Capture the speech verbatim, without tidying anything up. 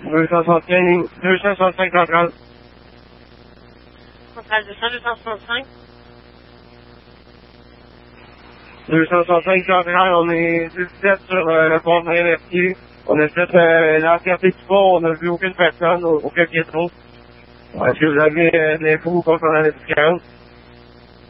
deux cent soixante-quinze, deux cent soixante-cinq centrale. Centrale deux cents, deux cent soixante-cinq. deux cent soixante-cinq centrale, on est dix-sept sur euh, le pont de Saint-Mercier. On a fait euh, l'entièreté du pont, on n'a vu aucune personne, aucun piéton. Est-ce que vous avez euh, de l'info concernant la différence?